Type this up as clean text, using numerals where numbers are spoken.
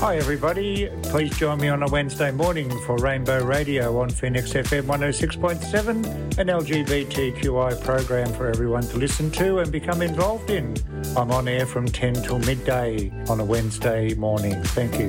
Hi everybody, please join me on a Wednesday morning for Rainbow Radio on Phoenix FM 106.7, an LGBTQI program for everyone to listen to and become involved in. I'm on air from 10 till midday on a Wednesday morning. Thank you.